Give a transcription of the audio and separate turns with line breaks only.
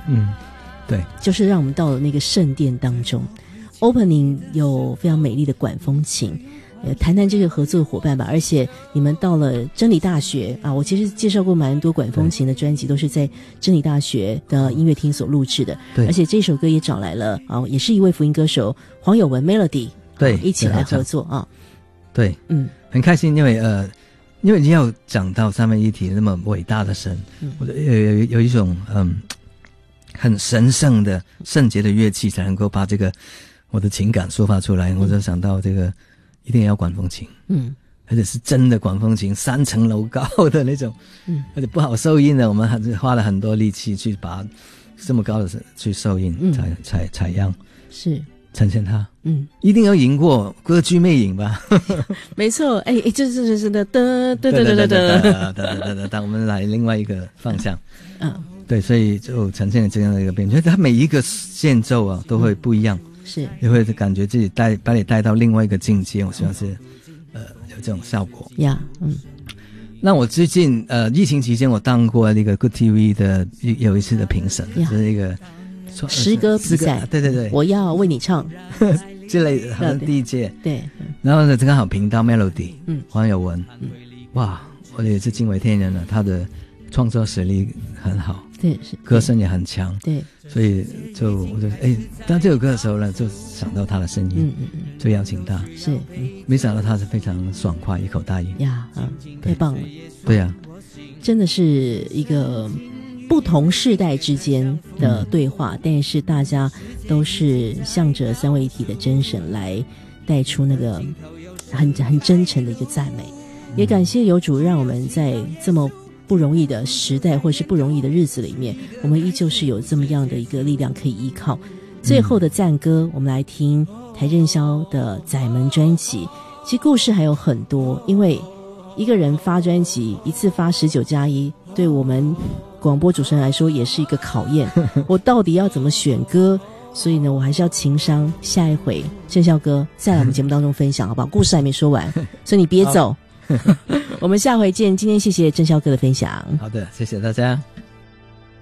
对，
就是让我们到了那个圣殿当中 ，opening 有非常美丽的管风琴。谈谈这个合作伙伴吧，而且你们到了真理大学啊，我其实介绍过蛮多管风琴的专辑，都是在真理大学的音乐厅所录制的。
对，
而且这首歌也找来了啊，也是一位福音歌手黄友文 Melody，
对，
一起来合作啊。
对，很开心，因为你要讲到三位一体那么伟大的神，我有一种很神圣的圣洁的乐器才能够把这个我的情感抒发出来，我就想到这个。一定要管风琴，而且是真的管风琴，3层楼高的那种，而且不好收音的，我们还是花了很多力气去把这么高的去收音，采样，是呈现它，一定要赢过歌剧魅影吧？没错，就是的，我们来另外一个方向，对，所以就呈现了这样的一个变化，它每一个间奏啊都会不一样。是，也会感觉自己把你带到另外一个境界，我希望是有这种效果呀。那我最近疫情期间我当过那个 Good TV 的有一次的评审，就是一个诗歌比赛，对，我要为你唱之类的，好像第一届。对，然后呢，刚好评到 Melody， 黄友文，哇，我也是惊为天人了，他的创作实力很好。对，是歌声也很强，对，所以我就当这首歌的时候呢，就想到他的声音，就邀请他，是，没想到他是非常爽快，一口答应呀，太棒了，对呀，真的是一个不同世代之间的对话，但是大家都是向着三位一体的真神来带出那个很真诚的一个赞美，也感谢有主让我们在这么不容易的时代或是不容易的日子里面，我们依旧是有这么样的一个力量可以依靠。最后的赞歌，我们来听台正宵的载门专辑。其实故事还有很多，因为一个人发专辑一次发19+1，对我们广播主持人来说也是一个考验。我到底要怎么选歌？所以呢，我还是要情商。下一回正宵哥再来我们节目当中分享，好不好？故事还没说完，所以你别走。我们下回见。今天谢谢正宵哥的分享。好的，谢谢大家。